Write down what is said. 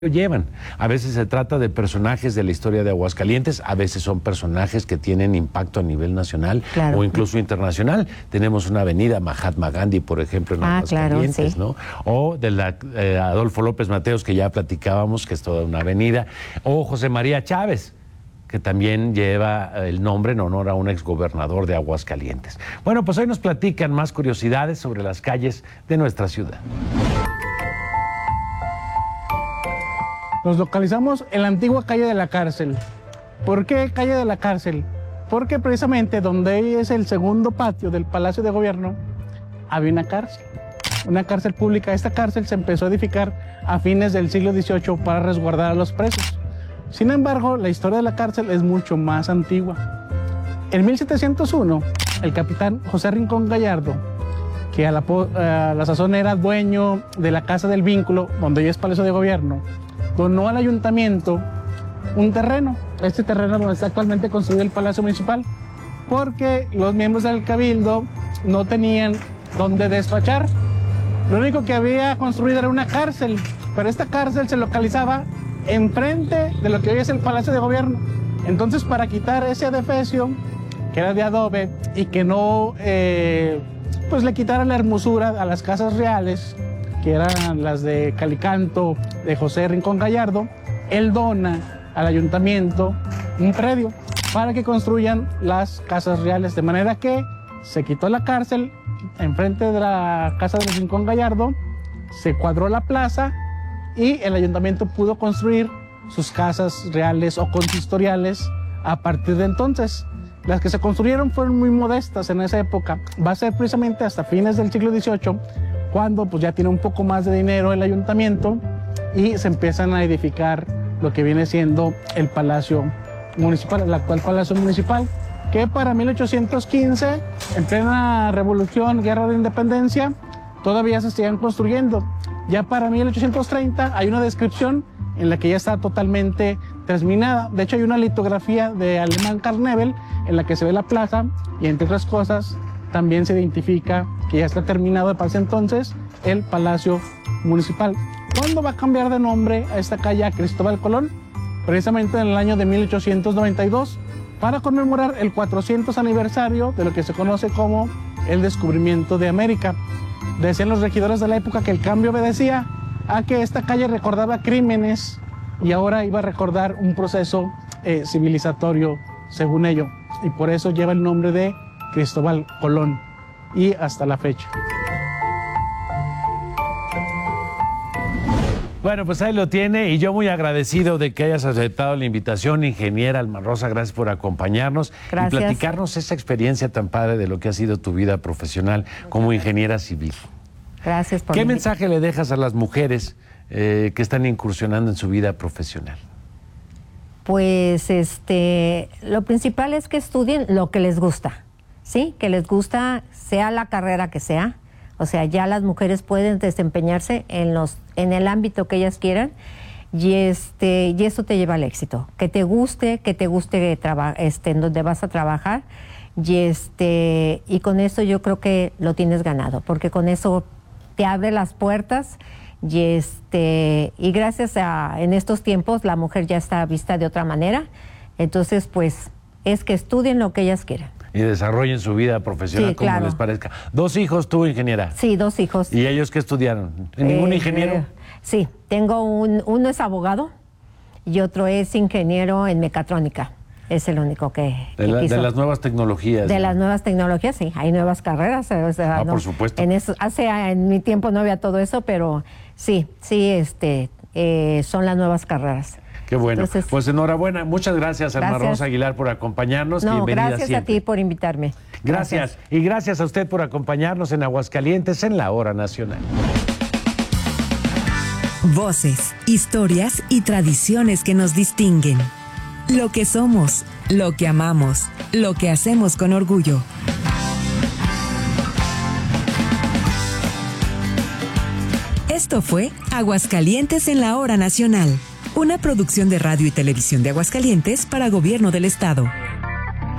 llevan. A veces se trata de personajes de la historia de Aguascalientes, a veces son personajes que tienen impacto a nivel nacional o incluso internacional. Tenemos una avenida Mahatma Gandhi, por ejemplo, en Aguascalientes, ¿no? O de la Adolfo López Mateos, que ya platicábamos, que es toda una avenida, o José María Chávez, que también lleva el nombre en honor a un exgobernador de Aguascalientes. Bueno, pues hoy nos platican más curiosidades sobre las calles de nuestra ciudad. Nos localizamos en la antigua calle de la Cárcel. ¿Por qué calle de la Cárcel? Porque precisamente donde es el segundo patio del Palacio de Gobierno había una cárcel pública. Esta cárcel se empezó a edificar a fines del siglo XVIII para resguardar a los presos. Sin embargo, la historia de la cárcel es mucho más antigua. En 1701, el capitán José Rincón Gallardo, que a la sazón era dueño de la Casa del Vínculo, donde hoy es Palacio de Gobierno, donó al ayuntamiento un terreno. Este terreno donde está actualmente construido el Palacio Municipal, porque los miembros del Cabildo no tenían dónde despachar. Lo único que había construido era una cárcel, pero esta cárcel se localizaba enfrente de lo que hoy es el Palacio de Gobierno. Entonces, para quitar ese adefesio, que era de adobe, y que no pues le quitara la hermosura a las casas reales, que eran las de Calicanto, de José Rincón Gallardo, él dona al ayuntamiento un predio para que construyan las casas reales, de manera que se quitó la cárcel enfrente de la casa de Rincón Gallardo, se cuadró la plaza y el ayuntamiento pudo construir sus casas reales o consistoriales a partir de entonces. Las que se construyeron fueron muy modestas en esa época. Va a ser precisamente hasta fines del siglo XVIII cuando pues ya tiene un poco más de dinero el ayuntamiento y se empiezan a edificar lo que viene siendo el Palacio Municipal, el actual Palacio Municipal, que para 1815, en plena Revolución, Guerra de Independencia, todavía se siguen construyendo. Ya para 1830 hay una descripción en la que ya está totalmente terminada. De hecho, hay una litografía de Alemán Carnebel en la que se ve la plaza y, entre otras cosas, también se identifica que ya está terminado para ese entonces el Palacio Municipal. ¿Cuándo va a cambiar de nombre a esta calle a Cristóbal Colón? Precisamente en el año de 1892, para conmemorar el 400 aniversario de lo que se conoce como el descubrimiento de América. Decían los regidores de la época que el cambio obedecía a que esta calle recordaba crímenes y ahora iba a recordar un proceso civilizatorio, según ello, y por eso lleva el nombre de Cristóbal Colón, y hasta la fecha. Bueno, pues ahí lo tiene, y yo muy agradecido de que hayas aceptado la invitación, ingeniera Alma Rosa. Gracias por acompañarnos y platicarnos esa experiencia tan padre de lo que ha sido tu vida profesional como ingeniera civil. Gracias por ¿Qué mensaje le dejas a las mujeres que están incursionando en su vida profesional? Pues lo principal es que estudien lo que les gusta, ¿sí? Que les gusta, sea la carrera que sea. O sea, ya las mujeres pueden desempeñarse en el ámbito que ellas quieran, y eso te lleva al éxito. Que te guste en donde vas a trabajar, y con eso yo creo que lo tienes ganado, porque con eso te abre las puertas, y gracias en estos tiempos la mujer ya está vista de otra manera. Entonces, pues, es que estudien lo que ellas quieran. Y desarrollen su vida profesional, sí, como les parezca. ¿2 hijos tú, ingeniera? Sí, 2 hijos. ¿Y ellos qué estudiaron? ¿Ningún ingeniero? Sí, tengo uno es abogado y otro es ingeniero en mecatrónica. Es el único que quiso. De las nuevas tecnologías. De las nuevas tecnologías, sí. Hay nuevas carreras. O sea, por supuesto. En mi tiempo no había todo eso, pero sí, son las nuevas carreras. Qué bueno. Entonces, pues enhorabuena. Muchas gracias, Alma Rosa Aguilar, por acompañarnos. No, bienvenida gracias siempre. A ti por invitarme. Gracias. Y gracias a usted por acompañarnos en Aguascalientes en la Hora Nacional. Voces, historias y tradiciones que nos distinguen. Lo que somos, lo que amamos, lo que hacemos con orgullo. Esto fue Aguascalientes en la Hora Nacional, una producción de Radio y Televisión de Aguascalientes para Gobierno del Estado.